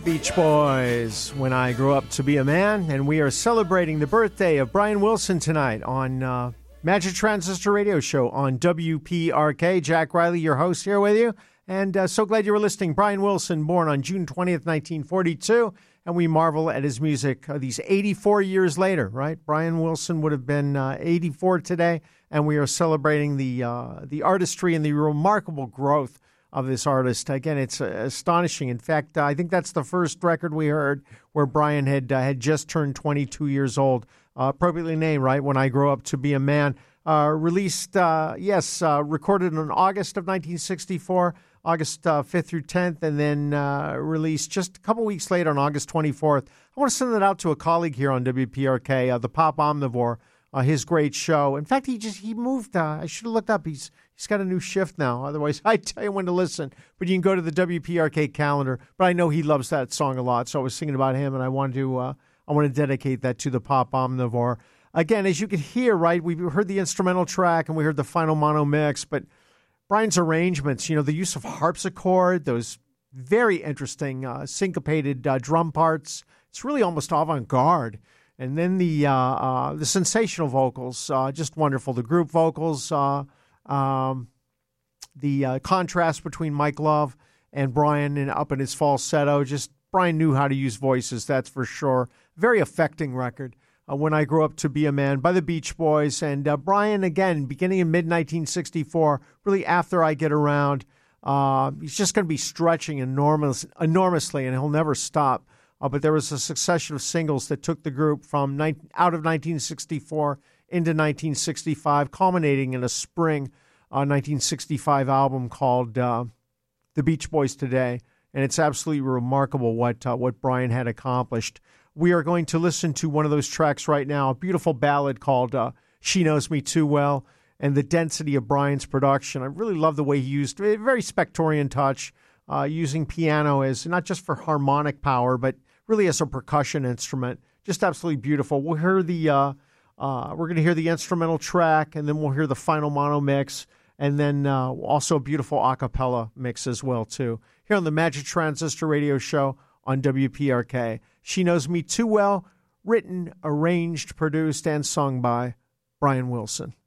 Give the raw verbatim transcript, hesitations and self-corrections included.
Beach Boys, When I Grew Up to Be a Man, and we are celebrating the birthday of Brian Wilson tonight on uh, Magic Transistor Radio Show on W P R K. Jack Riley, your host, here with you, and uh, so glad you were listening. Brian Wilson, born on June twentieth, nineteen forty-two, and we marvel at his music uh, these eighty-four years later, right? Brian Wilson would have been uh, eighty-four today, and we are celebrating the uh, the artistry and the remarkable growth of this artist. Again, it's uh, astonishing. In fact, uh, I think that's the first record we heard where Brian had uh, had just turned twenty-two years old. Uh, appropriately named, right? When I Grow Up to Be a Man. Uh, released, uh, yes, uh, recorded in August of nineteen sixty-four, August uh, fifth through tenth, and then uh, released just a couple weeks later on August twenty-fourth. I want to send that out to a colleague here on W P R K, uh, the Pop Omnivore, uh, his great show. In fact, he just he moved. Uh, I should have looked up. He's He's got a new shift now. Otherwise, I'd tell you when to listen. But you can go to the W P R K calendar. But I know he loves that song a lot, so I was thinking about him, and I wanted to uh, I want to dedicate that to the Pop Omnivore. Again, as you can hear, right, we heard the instrumental track and we heard the final mono mix, but Brian's arrangements, you know, the use of harpsichord, those very interesting uh, syncopated uh, drum parts, it's really almost avant-garde. And then the uh, uh, the sensational vocals, uh, just wonderful. The group vocals, uh, um, the uh, contrast between Mike Love and Brian and up in his falsetto, just Brian knew how to use voices, that's for sure. Very affecting record. Uh, When I Grew Up to Be a Man by the Beach Boys. And uh, Brian, again, beginning in mid nineteen sixty-four, really after I Get Around, uh, he's just going to be stretching enormous, enormously, and he'll never stop. Uh, but there was a succession of singles that took the group from ni- out of nineteen sixty-four into nineteen sixty-five, culminating in a spring uh, nineteen sixty-five album called uh, The Beach Boys Today. And it's absolutely remarkable what uh, what Brian had accomplished. We are going to listen to one of those tracks right now, a beautiful ballad called uh, She Knows Me Too Well, and the density of Brian's production. I really love the way he used a very Spectorian touch, uh, using piano as not just for harmonic power, but really as a percussion instrument. Just absolutely beautiful. We'll hear the uh, uh, we're going to hear the instrumental track, and then we'll hear the final mono mix, and then uh, also a beautiful a cappella mix as well too. Here on the Magic Transistor Radio Show on W P R K. She Knows Me Too Well, written, arranged, produced, and sung by Brian Wilson.